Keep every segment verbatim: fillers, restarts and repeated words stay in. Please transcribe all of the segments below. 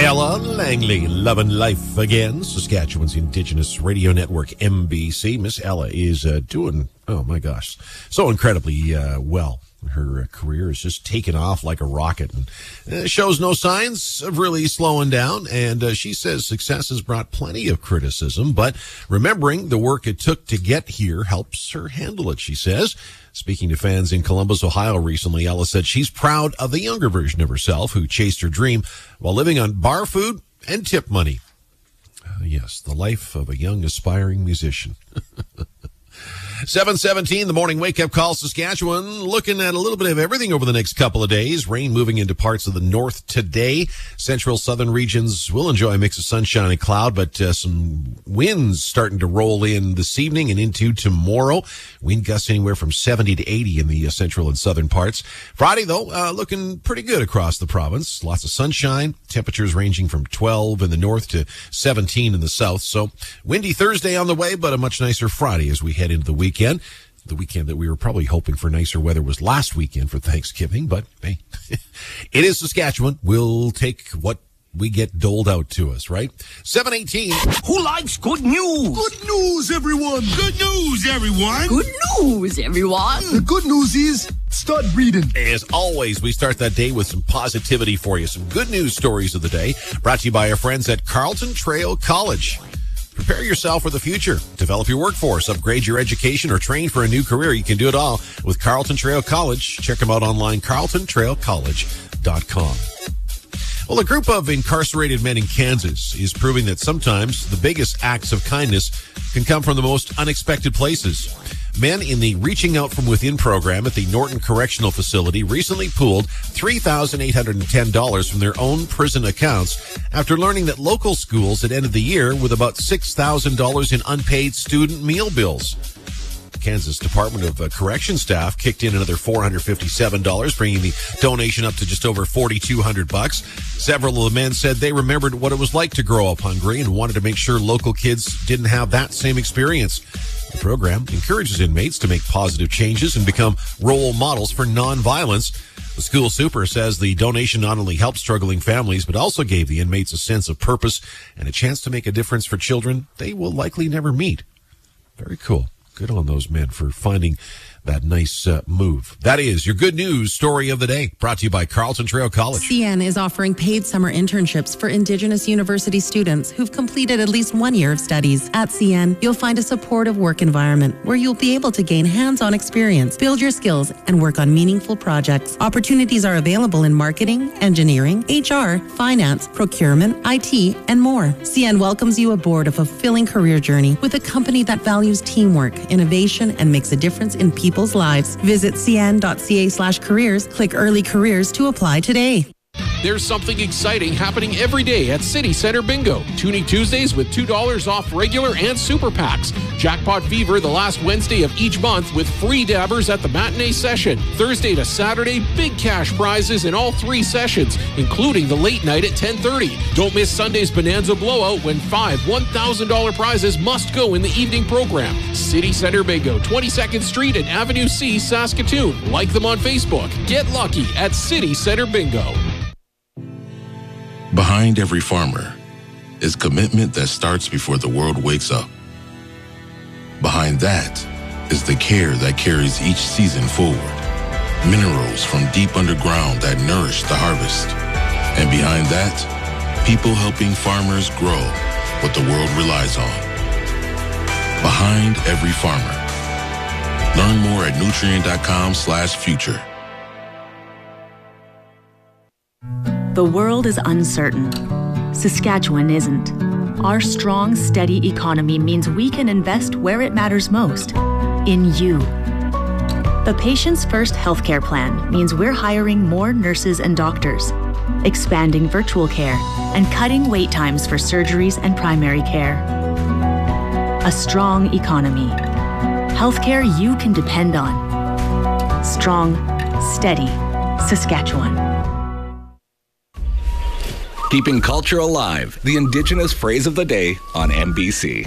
Ella Langley, Lovin' Life Again, Saskatchewan's Indigenous Radio Network, M B C. Miss Ella is uh, doing, oh my gosh, so incredibly uh, well. Her uh, career is just taken off like a rocket and uh, shows no signs of really slowing down. And uh, she says success has brought plenty of criticism, but remembering the work it took to get here helps her handle it, she says. Speaking to fans in Columbus, Ohio recently, Ella said she's proud of the younger version of herself who chased her dream while living on bar food and tip money. Uh, yes, the life of a young aspiring musician. seven seventeen, the morning wake-up call, Saskatchewan. Looking at a little bit of everything over the next couple of days. Rain moving into parts of the north today. Central southern regions will enjoy a mix of sunshine and cloud, but uh, some winds starting to roll in this evening and into tomorrow. Wind gusts anywhere from seventy to eighty in the uh, central and southern parts. Friday, though, uh, looking pretty good across the province. Lots of sunshine. Temperatures ranging from twelve in the north to seventeen in the south. So windy Thursday on the way, but a much nicer Friday as we head into the week. Weekend. The weekend that we were probably hoping for nicer weather was last weekend for Thanksgiving, but hey, it is Saskatchewan. We'll take what we get doled out to us, right? seven eighteen. Who likes good news? Good news, everyone. Good news, everyone. Good news, everyone. The good news is start breathing. As always, we start that day with some positivity for you. Some good news stories of the day brought to you by our friends at Carleton Trail College. Prepare yourself for the future. Develop your workforce, upgrade your education, or train for a new career. You can do it all with Carleton Trail College. Check them out online, carleton trail college dot com. Well, a group of incarcerated men in Kansas is proving that sometimes the biggest acts of kindness can come from the most unexpected places. Men in the Reaching Out From Within program at the Norton Correctional Facility recently pooled three thousand eight hundred ten dollars from their own prison accounts after learning that local schools had ended the year with about six thousand dollars in unpaid student meal bills. Kansas Department of uh, Correction staff kicked in another four hundred fifty-seven dollars, bringing the donation up to just over forty-two hundred bucks. Several of the men said they remembered what it was like to grow up hungry and wanted to make sure local kids didn't have that same experience. The program encourages inmates to make positive changes and become role models for nonviolence. The school super says the donation not only helped struggling families, but also gave the inmates a sense of purpose and a chance to make a difference for children they will likely never meet. Very cool. Good on those men for finding that nice uh, move. That is your good news story of the day, brought to you by Carleton Trail College. C N is offering paid summer internships for Indigenous university students who've completed at least one year of studies. At C N, you'll find a supportive work environment where you'll be able to gain hands-on experience, build your skills, and work on meaningful projects. Opportunities are available in marketing, engineering, H R, finance, procurement, I T, and more. C N welcomes you aboard a fulfilling career journey with a company that values teamwork, innovation, and makes a difference in people's lives. Visit cn.ca slash careers. Click early careers to apply today. There's something exciting happening every day at City Center Bingo. Tuning Tuesdays with two dollars off regular and super packs. Jackpot Fever the last Wednesday of each month with free dabbers at the matinee session. Thursday to Saturday, big cash prizes in all three sessions, including the late night at ten thirty. Don't miss Sunday's Bonanza Blowout when five one thousand dollars prizes must go in the evening program. City Center Bingo, twenty-second Street and Avenue C, Saskatoon. Like them on Facebook. Get lucky at City Center Bingo. Behind every farmer is commitment that starts before the world wakes up. Behind that is the care that carries each season forward. Minerals from deep underground that nourish the harvest. And behind that, people helping farmers grow what the world relies on. Behind every farmer. Learn more at nutrient.com slash future. The world is uncertain. Saskatchewan isn't. Our strong, steady economy means we can invest where it matters most, in you. The Patients First Healthcare Plan means we're hiring more nurses and doctors, expanding virtual care, and cutting wait times for surgeries and primary care. A strong economy. Healthcare you can depend on. Strong, steady, Saskatchewan. Keeping culture alive, the Indigenous phrase of the day on M B C.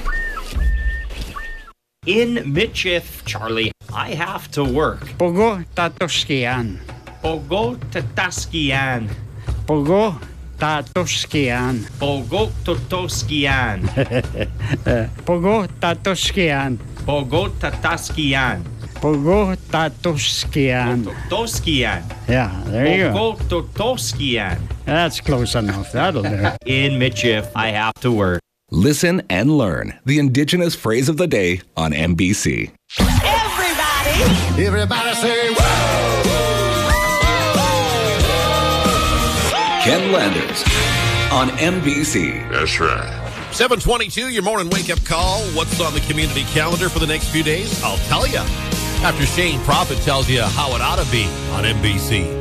In Michif, Charlie, I have to work. Pogo tatoskian. Pogo tataskian. Pogo Tatoskian. Pogo Totoskian. Pogo Tatoskian. Pogo Tataskian. Pogo Tatoskian. Totoskian. Yeah, there you go. Pogo Totoskian. That's close enough. That'll do. In Mitchell, I have to work. Listen and learn the Indigenous phrase of the day on M B C. Everybody! Everybody say, whoa! Ken Landers on M B C. That's right. seven twenty-two, your morning wake-up call. What's on the community calendar for the next few days? I'll tell you. After Shane Prophet tells you how it ought to be on M B C.